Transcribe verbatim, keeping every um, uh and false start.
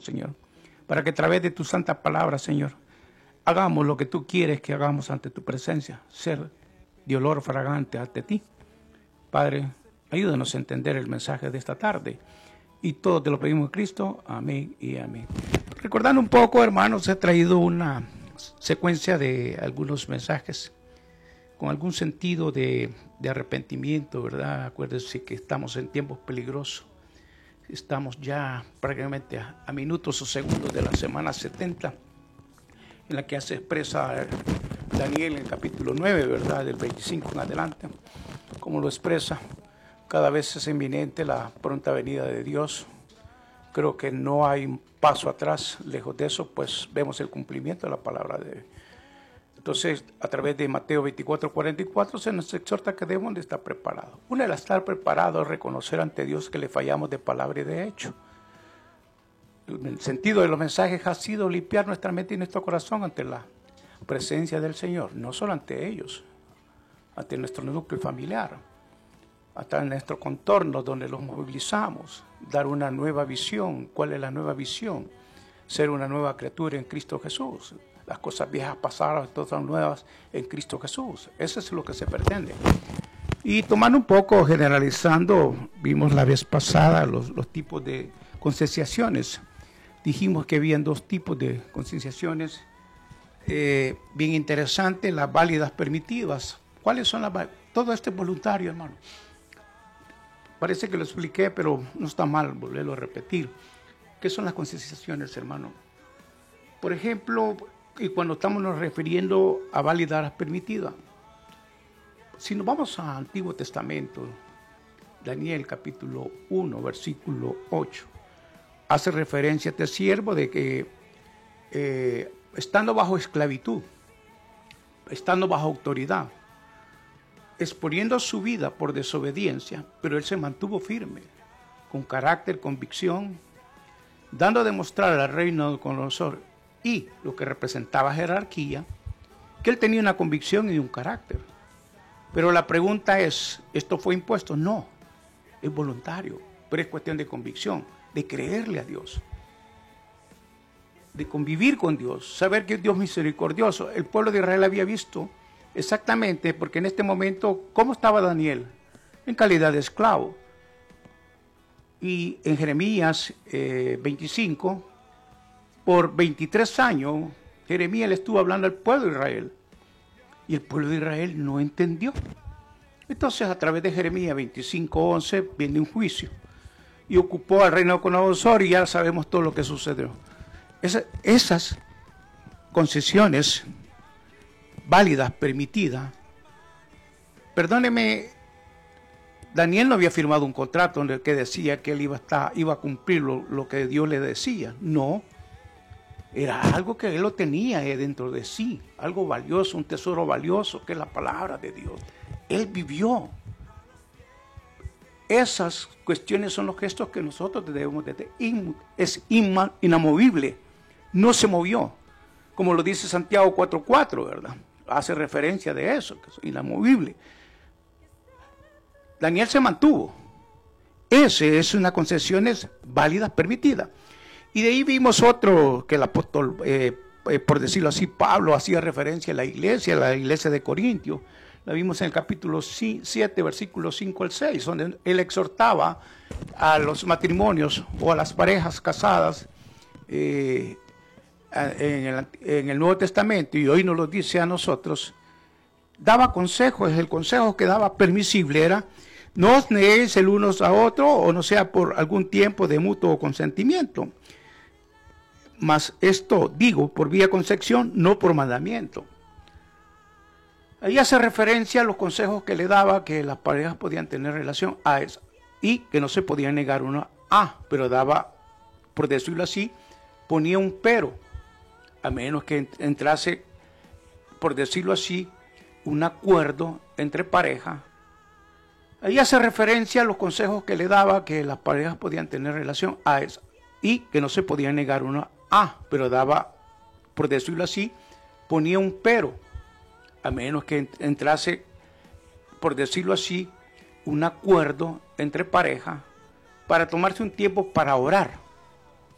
Señor, para que a través de tu santa palabra, Señor, hagamos lo que tú quieres que hagamos ante tu presencia, ser de olor fragante ante ti. Padre, ayúdanos a entender el mensaje de esta tarde. Y todo te lo pedimos en Cristo. Amén y amén. Recordando un poco, hermanos, he traído una secuencia de algunos mensajes con algún sentido de, de arrepentimiento, ¿verdad? Acuérdense que estamos en tiempos peligrosos. Estamos ya prácticamente a, a minutos o segundos de la semana setenta, en la que se expresa Daniel en el capítulo nueve, ¿verdad? Del veinticinco en adelante, como lo expresa. Cada vez es inminente la pronta venida de Dios. Creo que no hay un paso atrás. Lejos de eso, pues vemos el cumplimiento de la palabra de Dios. Entonces, a través de Mateo veinticuatro, cuarenta y cuatro, se nos exhorta que debemos de estar preparados. Una de estar preparado es reconocer ante Dios que le fallamos de palabra y de hecho. El sentido de los mensajes ha sido limpiar nuestra mente y nuestro corazón ante la presencia del Señor. No solo ante ellos, ante nuestro núcleo familiar, hasta en nuestro contorno donde los movilizamos. Dar una nueva visión. ¿Cuál es la nueva visión? Ser una nueva criatura en Cristo Jesús. Las cosas viejas pasaron, todas son nuevas en Cristo Jesús. Eso es lo que se pretende. Y tomando un poco, generalizando, vimos la vez pasada los, los tipos de concienciaciones. Dijimos que habían dos tipos de concienciaciones eh, bien interesantes, las válidas permitidas. ¿Cuáles son las válidas? Todo esto es voluntario, hermano. Parece que lo expliqué, pero no está mal volverlo a repetir. ¿Qué son las concienciaciones, hermano? Por ejemplo, y cuando estamos nos refiriendo a válidas permitidas, si nos vamos al Antiguo Testamento, Daniel capítulo uno, versículo ocho, hace referencia a este siervo de que eh, estando bajo esclavitud, estando bajo autoridad, exponiendo su vida por desobediencia, pero él se mantuvo firme, con carácter, convicción, dando a demostrar al reino de Nabucodonosor y lo que representaba jerarquía, que él tenía una convicción y un carácter. Pero la pregunta es, ¿esto fue impuesto? No, es voluntario, pero es cuestión de convicción, de creerle a Dios, de convivir con Dios, saber que es Dios misericordioso. El pueblo de Israel había visto exactamente, porque en este momento, ¿cómo estaba Daniel? En calidad de esclavo. Y en Jeremías eh, veinticinco, por veintitrés años, Jeremías le estuvo hablando al pueblo de Israel. Y el pueblo de Israel no entendió. Entonces, a través de Jeremías veinticinco, once, viene un juicio. Y ocupó al reino de Nabucodonosor y ya sabemos todo lo que sucedió. Esa, esas concesiones válidas, permitidas. Perdóneme, Daniel no había firmado un contrato en el que decía que él iba a, estar, iba a cumplir lo, lo que Dios le decía. No, era algo que él lo tenía dentro de sí, algo valioso, un tesoro valioso, que es la palabra de Dios. Él vivió. Esas cuestiones son los gestos que nosotros debemos de tener. Es inamovible, no se movió. Como lo dice Santiago cuatro cuatro, ¿verdad? Hace referencia de eso, que es inamovible. Daniel se mantuvo. Ese es una concesión válida, permitida. Y de ahí vimos otro que el apóstol, eh, eh, por decirlo así, Pablo hacía referencia a la iglesia, a la iglesia de Corintios. La vimos en el capítulo siete, versículos cinco al seis, donde él exhortaba a los matrimonios o a las parejas casadas eh, en, el, en el Nuevo Testamento, y hoy nos lo dice a nosotros. Daba consejos, el consejo que daba permisible era: no os neguéis el unos a otro, o no sea por algún tiempo de mutuo consentimiento. Mas esto digo por vía concepción, no por mandamiento. Ahí hace referencia a los consejos que le daba, que las parejas podían tener relación a eso, y que no se podía negar uno a, pero daba, por decirlo así, ponía un pero, a menos que entrase, por decirlo así, un acuerdo entre parejas. Ahí hace referencia a los consejos que le daba, que las parejas podían tener relación a eso, y que no se podía negar uno a, pero daba, por decirlo así, ponía un pero, a menos que entrase, por decirlo así, un acuerdo entre parejas para tomarse un tiempo para orar.